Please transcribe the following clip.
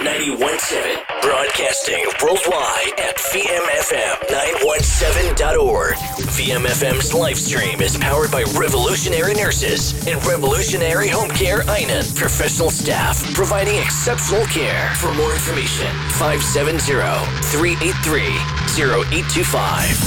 91.7. Broadcasting worldwide at VMFM917.org. VMFM's live stream is powered by Revolutionary Nurses and Revolutionary Home Care Einan professional staff, providing exceptional care. For more information, 570-383-0825.